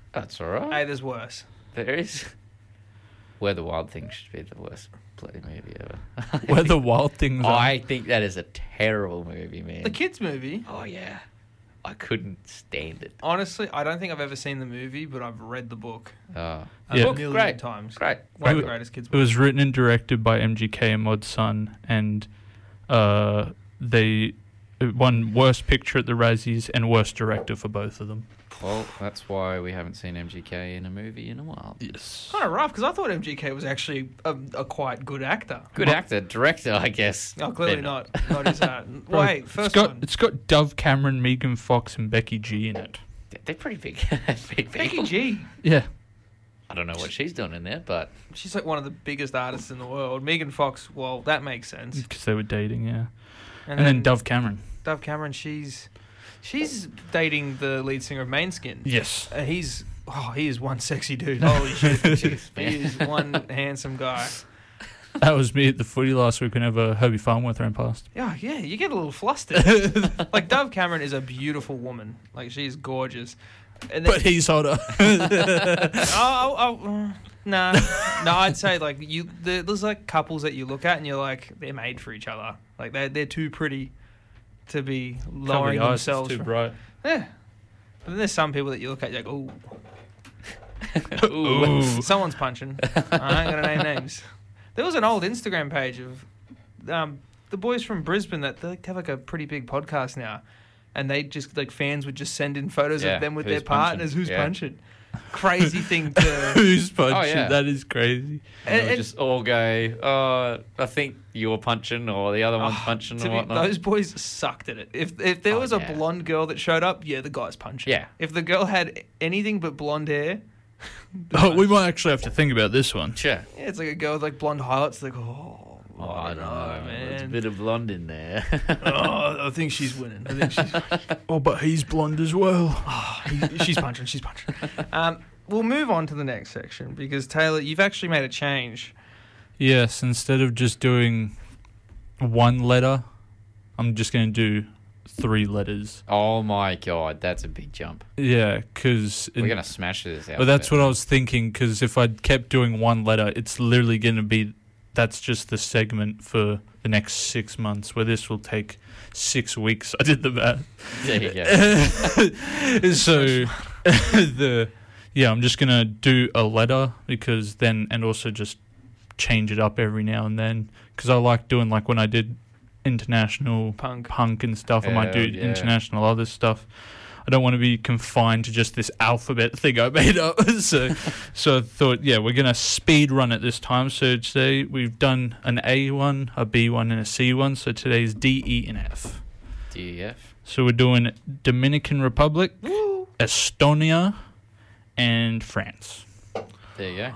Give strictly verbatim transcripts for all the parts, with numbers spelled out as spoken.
That's all right. Hey, there's worse. There is. Where the Wild Things should be the worst bloody movie ever. Where the Wild Things are. I think that is a terrible movie, man. The kids' movie. Oh, yeah. I couldn't stand it. Honestly, I don't think I've ever seen the movie, but I've read the book Oh. a Yeah. million Great. times. Great. One of Great. the greatest kids' It books. was written and directed by M G K and Mod Sun, and uh, they it won Worst Picture at the Razzies and Worst Director for both of them. Well, that's why we haven't seen M G K in a movie in a while. Yes. Kind of rough because I thought M G K was actually a, a quite good actor. Good actor, director, I guess. No, clearly They're not. Not his that. Bro, Wait, it's first got one. it's got Dove Cameron, Megan Fox, and Becky G in it. They're pretty big. big Becky people. G. Yeah. I don't know what she's doing in there, but She's like one of the biggest artists in the world. Megan Fox, well, that makes sense. Because they were dating, yeah. And, then Dove Cameron. Dove Cameron, she's she's dating the lead singer of Mainskin. Yes. Uh, he's oh, he is one sexy dude. Holy shit, Jeez, he man. is one handsome guy. That was me at the footy last week whenever Herbie Farnworth ran past. Yeah, yeah, you get a little flustered. Like Dove Cameron is a beautiful woman. Like she's gorgeous. And then, But he's hotter. oh, oh, oh, uh, no, no, I'd say like you. There, there's like couples that you look at and you're like they're made for each other. Like they they're too pretty to be lowering Cover the eyes, it's themselves. too from- bright. Yeah. But then there's some people that you look at, you're like, oh, Ooh. someone's punching. I ain't gonna name names. There was an old Instagram page of um, the boys from Brisbane that they have like a pretty big podcast now, and they just like fans would just send in photos Yeah, of them with who's their partners punching. who's Yeah. punching. Crazy thing to. Who's punching? Oh, yeah. That is crazy. and And- they'll just all go, oh, I think you're punching or the other one's Oh, punching to or be- whatnot. those boys sucked at it. If if there Oh, was yeah. a blonde girl that showed up, yeah, the guy's punching. Yeah. If the girl had anything but blonde hair, Oh, we might actually have to think about this one. Sure. yeah, it's like a girl with like blonde highlights. Like, oh, Oh, I don't know, There's a man. bit of blonde in there. oh, I think she's winning. I think she's. Oh, but he's blonde as well. Oh, he, she's punching. She's punching. Um, we'll move on to the next section because Taylor, you've actually made a change. Yes, instead of just doing one letter, I'm just going to do three letters. Oh, my God. That's a big jump. Yeah, because... We're going to smash this out. Well, that's what I was thinking, because if I kept doing one letter, it's literally going to be... That's just the segment for the next six months, where this will take six weeks. I did the math. There you go. So, the... Yeah, I'm just going to do a letter, because then... And also just change it up every now and then, because I like doing, like, when I did international Punk. punk and stuff, I might do Hell yeah. international other stuff. I don't want to be confined to just this alphabet thing I made up. so so I thought, yeah, we're going to speed run it this time. So today we've done an A one, a B one, and a C one. So today's D, E, and F. D E F. So we're doing Dominican Republic, Woo. Estonia, and France. There you go.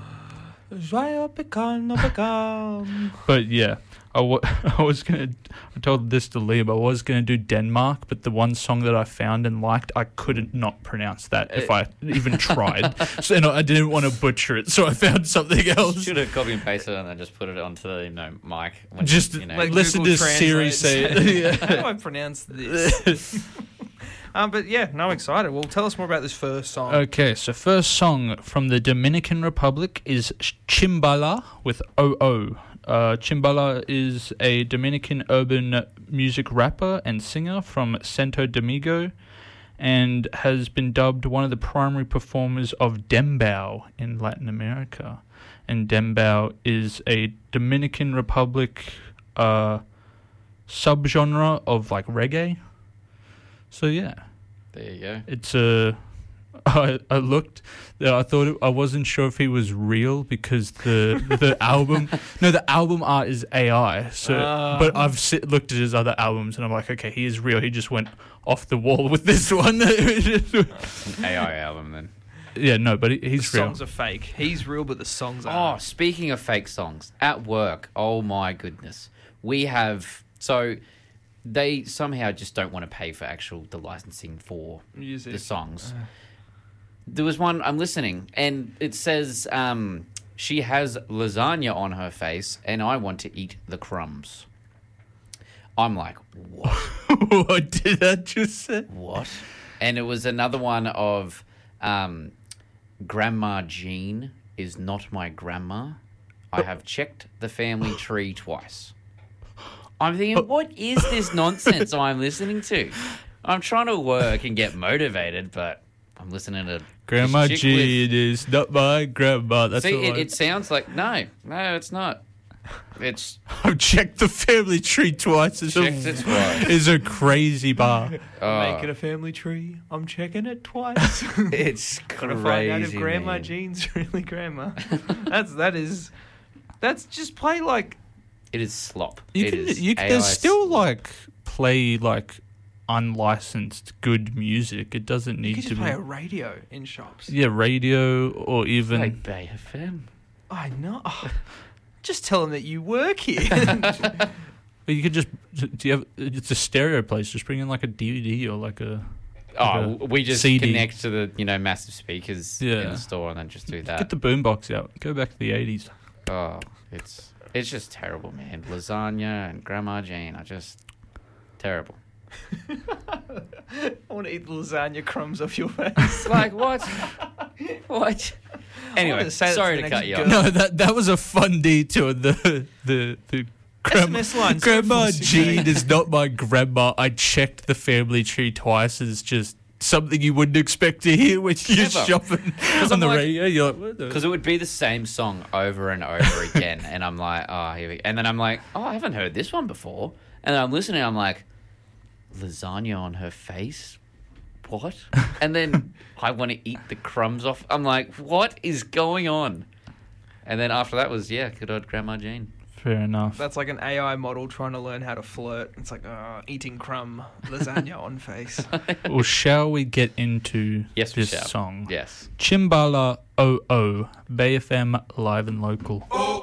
Joyeux pecan, pecan. But yeah, I, w- I was going to, I told this to Liam, I was going to do Denmark, but the one song that I found and liked, I couldn't not pronounce that if I even tried. So you know, I didn't want to butcher it, so I found something else. Should have copy and pasted it and then just put it onto the, you know, mic. When, Just you know, Like listen Google to Siri say translates. it. How do I pronounce this? um, but yeah, no, I'm excited. Well, tell us more about this first song. Okay, so first song from the Dominican Republic is Chimbala with O O. Uh, Chimbala is a Dominican urban music rapper and singer from Santo Domingo and has been dubbed one of the primary performers of Dembow in Latin America. And Dembow is a Dominican Republic uh, subgenre of like reggae. So yeah. there you go. It's a. I I looked. uh, I thought it, I wasn't sure if he was real because the the album. No, the album art is A I. So, Ah. but I've sit, looked at his other albums and I'm like, okay, he is real. He just went off the wall with this one. An A I album then. Yeah, no, but he, the he's real. songs are fake. He's real, but the songs Oh, are. speaking of fake songs, at work, oh my goodness. We have, so they somehow just don't want to pay for actual, the licensing for Music. the songs. There was one, I'm listening, and it says, um, she has lasagna on her face, and I want to eat the crumbs. I'm like, what? What did that just say? What? And it was another one of, um, Grandma Jean is not my grandma. I have checked the family tree twice. I'm thinking, what is this nonsense I'm listening to? I'm trying to work and get motivated, but I'm listening to Grandma this chick with- Jean is not my grandma. That's See, all it, I- it sounds like no, no, it's not. It's I've checked the family tree twice. It's Checked a, it twice. It's a crazy bar. uh, Making a family tree. I'm checking it twice. it's Gotta crazy. find out if Grandma man. Jean's really grandma. That's that is. That's just play like. It is slop. You It can, is you can, A I there's still slop. like play like unlicensed good music. It doesn't You need can to just be play a radio in shops. yeah radio or even like Bay F M. I know. Oh, just tell them that you work here. But you could just do you have it's a stereo place. Just bring in like a D V D or like a Oh, like a we just C D. connect to the you know massive speakers in Yeah. the store and then just do that. Get the boombox out. Go back to the eighties. Oh, it's it's just terrible, man. Lasagna and Grandma Jane are just terrible. I want to eat the lasagna crumbs off your face. It's like what? What? Anyway, to say that sorry to to the cut next you girl. off. No, that that was a fun detour. The the the grandma, S M S line, grandma seven four six eight. Jean is not my grandma. I checked the family tree twice. Is just something you wouldn't expect to hear when you're Never. shopping I'm on the like- radio. You're like, what the? Because it would be the same song over and over again, and I'm like, oh, here we go. And then I'm like, oh, I haven't heard this one before. And then I'm listening, I'm like, lasagna on her face? What? And then I want to eat the crumbs off. I'm like, what is going on? And then after that was, yeah, good old Grandma Jane. Fair enough. That's like an A I model trying to learn how to flirt. It's like uh, eating crumb lasagna on face. Well, shall we get into Yes, we this shall. song? Yes. Chimbala O O, Bay F M live and local.